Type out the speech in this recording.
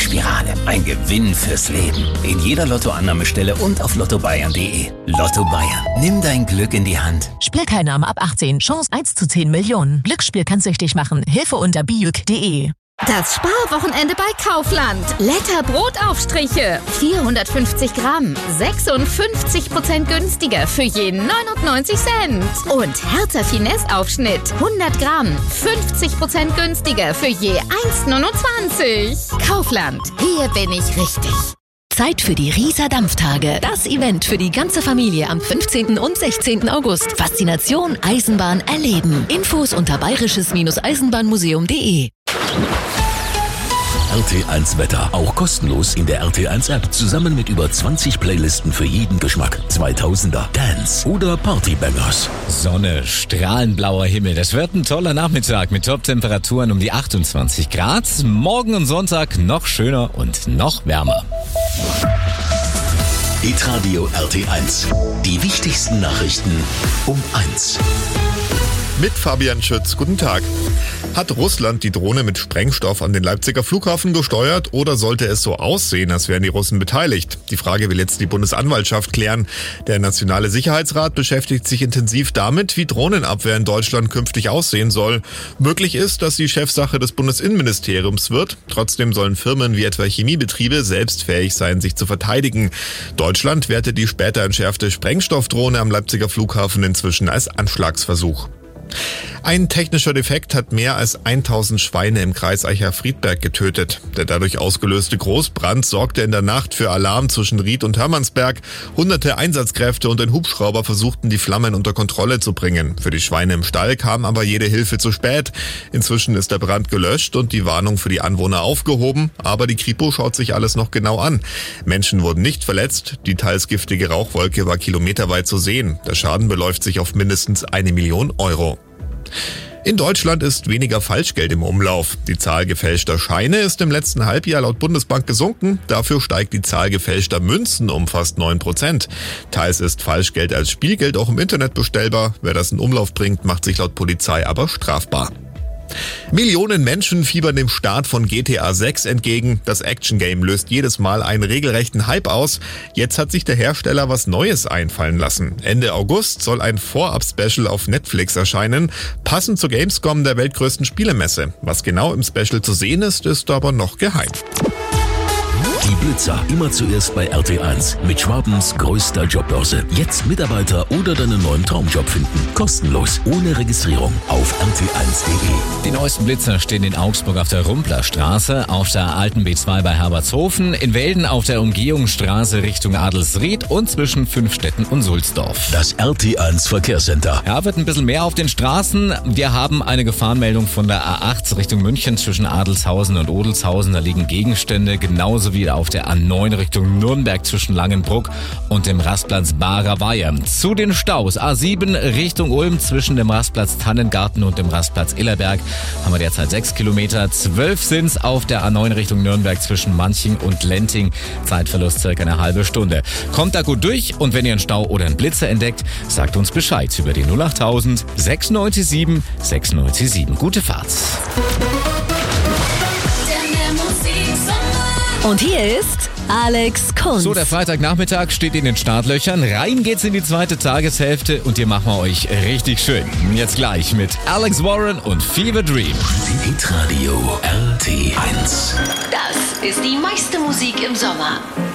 Gewinnspirale. Ein Gewinn fürs Leben. In jeder Lottoannahmestelle und auf lottobayern.de. Lotto Bayern. Nimm dein Glück in die Hand. Spielteilnahme ab 18. Chance 1 zu 10 Millionen. Glücksspiel kann süchtig machen. Hilfe unter biuk.de. Das Sparwochenende bei Kaufland. Letter Brotaufstriche. 450 Gramm. 56% günstiger für je 99 Cent. Und Hertha Finesse Aufschnitt. 100 Gramm. 50% günstiger für je 1,29. Kaufland. Hier bin ich richtig. Zeit für die Rieser Dampftage. Das Event für die ganze Familie am 15. und 16. August. Faszination Eisenbahn erleben. Infos unter bayerisches-eisenbahnmuseum.de. RT1 Wetter, auch kostenlos in der RT1 App, zusammen mit über 20 Playlisten für jeden Geschmack. 2000er, Dance oder Partybangers. Sonne, strahlenblauer Himmel. Das wird ein toller Nachmittag mit Top-Temperaturen um die 28 Grad. Morgen und Sonntag noch schöner und noch wärmer. Hitradio RT1. Die wichtigsten Nachrichten um 1. Mit Fabian Schütz. Guten Tag. Hat Russland die Drohne mit Sprengstoff an den Leipziger Flughafen gesteuert oder sollte es so aussehen, als wären die Russen beteiligt? Die Frage will jetzt die Bundesanwaltschaft klären. Der Nationale Sicherheitsrat beschäftigt sich intensiv damit, wie Drohnenabwehr in Deutschland künftig aussehen soll. Möglich ist, dass die Chefsache des Bundesinnenministeriums wird. Trotzdem sollen Firmen wie etwa Chemiebetriebe selbst fähig sein, sich zu verteidigen. Deutschland wertet die später entschärfte Sprengstoffdrohne am Leipziger Flughafen inzwischen als Anschlagsversuch. Ein technischer Defekt hat mehr als 1000 Schweine im Kreis Eicher-Friedberg getötet. Der dadurch ausgelöste Großbrand sorgte in der Nacht für Alarm zwischen Ried und Hermannsberg. Hunderte Einsatzkräfte und ein Hubschrauber versuchten, die Flammen unter Kontrolle zu bringen. Für die Schweine im Stall kam aber jede Hilfe zu spät. Inzwischen ist der Brand gelöscht und die Warnung für die Anwohner aufgehoben. Aber die Kripo schaut sich alles noch genau an. Menschen wurden nicht verletzt. Die teils giftige Rauchwolke war kilometerweit zu sehen. Der Schaden beläuft sich auf mindestens 1 Million Euro. In Deutschland ist weniger Falschgeld im Umlauf. Die Zahl gefälschter Scheine ist im letzten Halbjahr laut Bundesbank gesunken. Dafür steigt die Zahl gefälschter Münzen um fast 9%. Teils ist Falschgeld als Spielgeld auch im Internet bestellbar. Wer das in Umlauf bringt, macht sich laut Polizei aber strafbar. Millionen Menschen fiebern dem Start von GTA 6 entgegen. Das Action-Game löst jedes Mal einen regelrechten Hype aus. Jetzt hat sich der Hersteller was Neues einfallen lassen. Ende August soll ein Vorab-Special auf Netflix erscheinen, passend zur Gamescom, der weltgrößten Spielemesse. Was genau im Special zu sehen ist, ist aber noch geheim. Die Blitzer, immer zuerst bei RT1 mit Schwabens größter Jobbörse. Jetzt Mitarbeiter oder deinen neuen Traumjob finden. Kostenlos, ohne Registrierung auf rt1.de. Die neuesten Blitzer stehen in Augsburg auf der Rumplerstraße, auf der alten B2 bei Herbertshofen, in Welden auf der Umgehungsstraße Richtung Adelsried und zwischen Fünfstetten und Sulzdorf. Das RT1 Verkehrscenter. Ja, wird ein bisschen mehr auf den Straßen. Wir haben eine Gefahrenmeldung von der A8 Richtung München zwischen Adelshausen und Odelshausen. Da liegen Gegenstände, genauso wie auf der A9 Richtung Nürnberg zwischen Langenbruck und dem Rastplatz Barer Weiher. Zu den Staus A7 Richtung Ulm zwischen dem Rastplatz Tannengarten und dem Rastplatz Illerberg haben wir derzeit 6 Kilometer. 12 sind's auf der A9 Richtung Nürnberg zwischen Manching und Lenting. Zeitverlust circa eine halbe Stunde. Kommt da gut durch und wenn ihr einen Stau oder einen Blitzer entdeckt, sagt uns Bescheid über die 08000 697 697. Gute Fahrt. Und hier ist Alex Kunz. So, der Freitagnachmittag steht in den Startlöchern. Rein geht's in die zweite Tageshälfte und hier machen wir euch richtig schön. Jetzt gleich mit Alex Warren und Fever Dream. Hitradio RT1. Das ist die meiste Musik im Sommer.